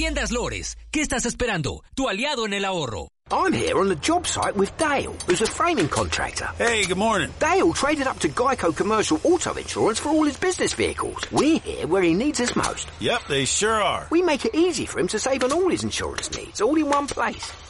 Tiendas Lores, ¿qué estás esperando? Tu aliado en el ahorro. I'm here on the job site with Dale, who's a framing contractor. Hey, good morning. Dale traded up to Geico Commercial Auto Insurance for all his business vehicles. We're here where he needs us most. Yep, they sure are. We make it easy for him to save on all his insurance needs, all in one place.